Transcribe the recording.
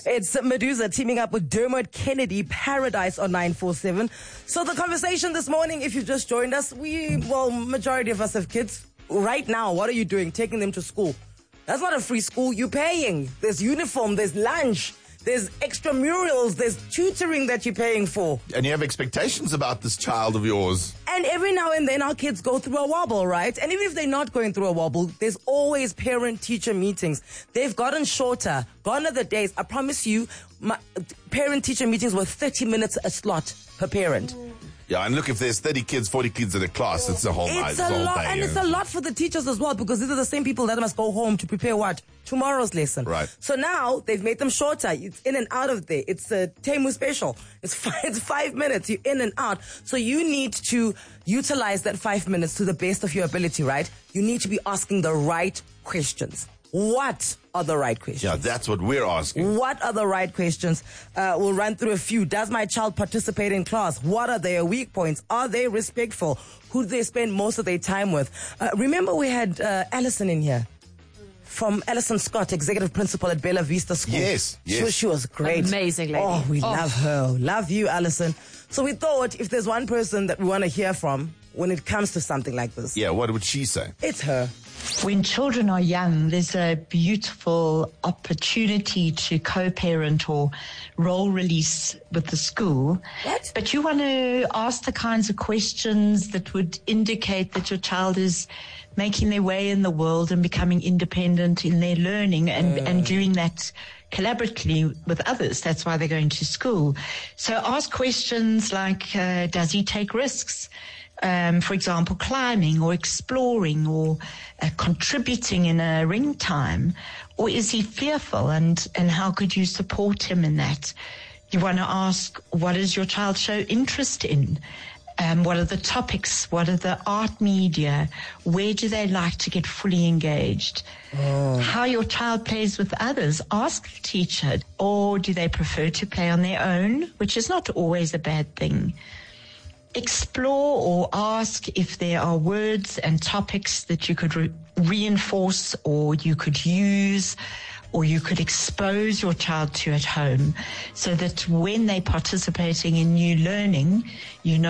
It's Medusa teaming up with Dermot Kennedy, Paradise on 947. So the conversation this morning, if you've just joined us, majority of us have kids. Right now, what are you doing? Taking them to school. That's not a free school. You're paying. There's uniform, there's lunch, there's extramurals, there's tutoring that you're paying for. And you have expectations about this child of yours. And every now and then our kids go through a wobble, right? And even if they're not going through a wobble, there's always parent-teacher meetings. They've gotten shorter. Gone are the days. I promise you, my parent-teacher meetings were 30 minutes a slot per parent. Yeah, and look, if there's 30 kids, 40 kids in a class, it's a whole night. It's a lot, and it's a lot for the teachers as well, because these are the same people that must go home to prepare what? Tomorrow's lesson. Right. So now they've made them shorter. It's in and out of there. It's a Temu special. It's 5 minutes. You're in and out. So you need to utilize that 5 minutes to the best of your ability, right? You need to be asking the right questions. What are the right questions? Yeah, that's what we're asking. What are the right questions? We'll run through a few. Does my child participate in class? What are their weak points? Are they respectful? Who do they spend most of their time with? Remember we had Alison in here. From Alison Scott, Executive Principal at Bella Vista School. Yes. She was great. Amazing lady. Oh, we love her. Love you, Alison. So we thought if there's one person that we want to hear from when it comes to something like this. Yeah, what would she say? It's her. When children are young, there's a beautiful opportunity to co-parent or role release with the school. What? But you want to ask the kinds of questions that would indicate that your child is making their way in the world and becoming independent in their learning and doing that collaboratively with others. That's why they're going to school. So ask questions like, does he take risks? For example, climbing or exploring or contributing in a ring time? Or is he fearful and how could you support him in that? You want to ask, what does your child show interest in? What are the topics? What are the art media? Where do they like to get fully engaged? How your child plays with others? Ask the teacher. Or do they prefer to play on their own, which is not always a bad thing. Explore or ask if there are words and topics that you could reinforce or you could use or you could expose your child to at home so that when they're participating in new learning, you know